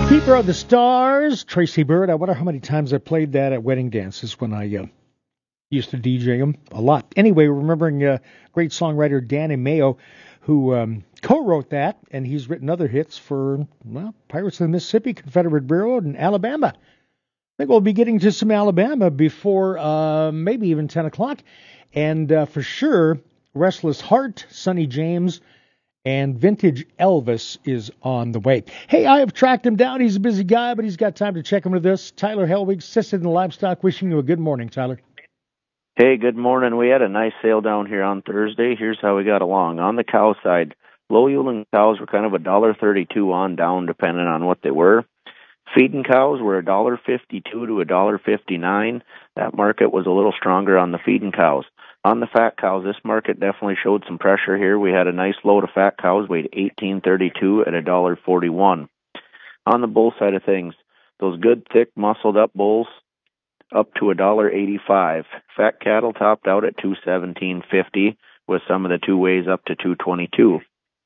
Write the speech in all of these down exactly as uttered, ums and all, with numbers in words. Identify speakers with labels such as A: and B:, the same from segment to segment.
A: Keeper of the Stars, Tracy Byrd. I wonder how many times I played that at wedding dances when I uh, used to D J them. A lot. Anyway, remembering uh, great songwriter Danny Mayo, who um, co-wrote that, and he's written other hits for, well, Pirates of the Mississippi, Confederate Bureau, and Alabama. I think we'll be getting to some Alabama before uh, maybe even ten o'clock. And uh, for sure, Restless Heart, Sonny James, and Vintage Elvis is on the way. Hey, I have tracked him down. He's a busy guy, but he's got time to check him with us. Tyler Helwig, Sisseton Livestock, wishing you a good morning, Tyler.
B: Hey, good morning. We had a nice sale down here on Thursday. Here's how we got along. On the cow side, low-yielding cows were kind of one dollar thirty-two on down, depending on what they were. Feeding cows were one dollar fifty-two to one dollar fifty-nine. That market was a little stronger on the feeding cows. On the fat cows, this market definitely showed some pressure here. We had a nice load of fat cows, weighed eighteen thirty-two at one dollar forty-one. On the bull side of things, those good, thick, muscled-up bulls, up to one dollar eighty-five. Fat cattle topped out at two seventeen fifty, with some of the two ways up to two twenty-two.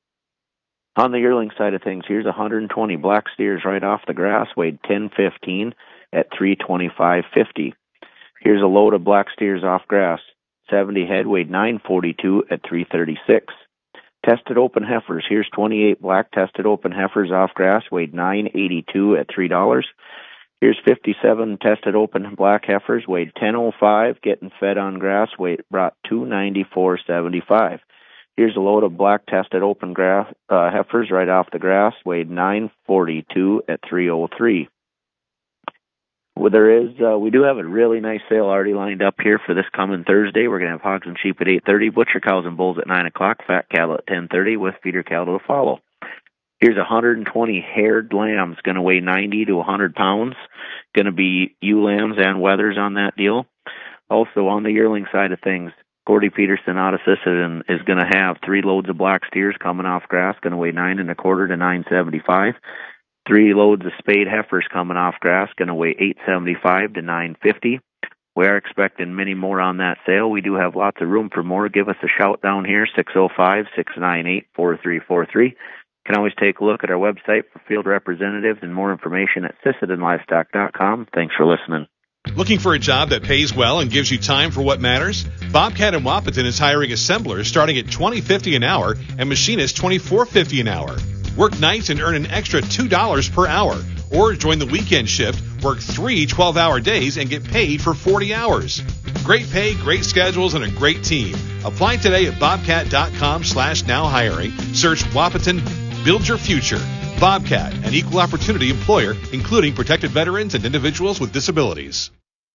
B: On the yearling side of things, here's one hundred twenty black steers right off the grass, weighed ten fifteen at three twenty-five fifty. Here's a load of black steers off grass. seventy head, weighed nine forty-two at three thirty-six. Tested open heifers. Here's twenty-eight black tested open heifers off grass, weighed nine eighty-two at three dollars. Here's fifty-seven tested open black heifers, weighed ten oh five, getting fed on grass, weighed brought two ninety-four seventy-five. Here's a load of black tested open grass uh, heifers right off the grass, weighed nine forty-two at three oh three. Well, there is, uh, we do have a really nice sale already lined up here for this coming Thursday. We're going to have hogs and sheep at eight thirty, butcher cows and bulls at nine o'clock, fat cattle at ten thirty, with feeder cattle to follow. Here's one hundred twenty haired lambs, going to weigh ninety to one hundred pounds. Going to be ewe lambs and wethers on that deal. Also, on the yearling side of things, Gordy Peterson out of Sisseton is going to have three loads of black steers coming off grass, going to weigh nine and a quarter to nine seventy-five. Three loads of spayed heifers coming off grass, going to weigh eight seventy-five to nine fifty. We are expecting many more on that sale. We do have lots of room for more. Give us a shout down here, six oh five, six nine eight, four three four three. You can always take a look at our website for field representatives and more information at Sisseton Livestock dot com. Thanks for listening.
C: Looking for a job that pays well and gives you time for what matters? Bobcat in Wahpeton is hiring assemblers starting at twenty fifty an hour and machinists twenty-four fifty an hour. Work nights and earn an extra two dollars per hour. Or join the weekend shift, work three twelve-hour days, and get paid for forty hours. Great pay, great schedules, and a great team. Apply today at bobcat dot com slash now hiring. Search Wahpeton, build your future. Bobcat, an equal opportunity employer, including protected veterans and individuals with disabilities.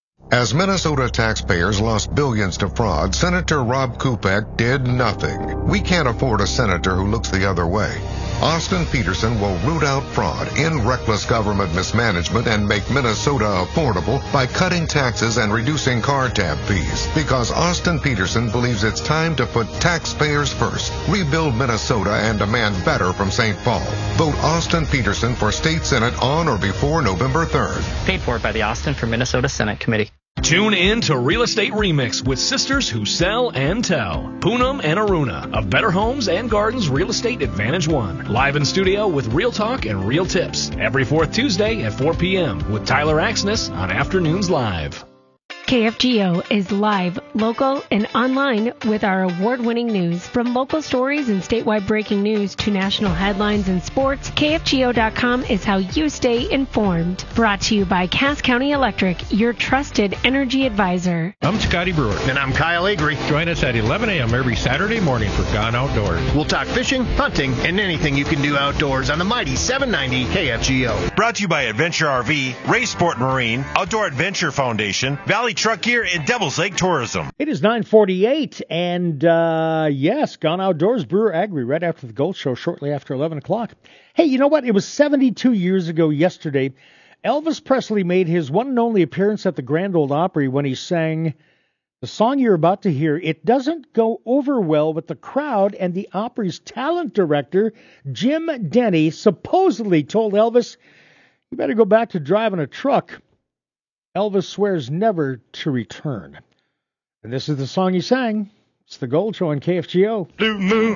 D: As Minnesota taxpayers lost billions to fraud, Senator Rob Kupek did nothing. We can't afford a senator who looks the other way. Austin Peterson will root out fraud, end reckless government mismanagement, and make Minnesota affordable by cutting taxes and reducing car tab fees. Because Austin Peterson believes it's time to put taxpayers first, rebuild Minnesota, and demand better from Saint Paul. Vote Austin Peterson for State Senate on or before November third.
E: Paid for by the Austin for Minnesota Senate Committee.
F: Tune in to Real Estate Remix with sisters who sell and tell. Poonam and Aruna of Better Homes and Gardens Real Estate Advantage One. Live in studio with real talk and real tips. Every fourth Tuesday at four p.m. with Tyler Axness on Afternoons Live.
G: K F G O is live, local, and online with our award-winning news. From local stories and statewide breaking news to national headlines and sports, K F G O dot com is how you stay informed. Brought to you by Cass County Electric, your trusted energy advisor.
H: I'm Scotty Brewer.
I: And I'm Kyle Avery.
H: Join us at eleven a.m. every Saturday morning for Gone Outdoors.
I: We'll talk fishing, hunting, and anything you can do outdoors on the mighty seven ninety K F G O.
J: Brought to you by Adventure R V, Ray Sport Marine, Outdoor Adventure Foundation, Valley Truck Gear, and Devil's Lake Tourism.
A: It is nine forty-eight, and uh, yes, Gone Outdoors, Brewer Agri, right after the Gold Show, shortly after eleven o'clock. Hey, you know what? It was seventy-two years ago yesterday. Elvis Presley made his one and only appearance at the Grand Ole Opry when he sang the song you're about to hear. It doesn't go over well with the crowd, and the Opry's talent director, Jim Denny, supposedly told Elvis, "You better go back to driving a truck." Elvis swears never to return. And this is the song he sang. It's the Gold Show on K F G O.
J: Blue Moon.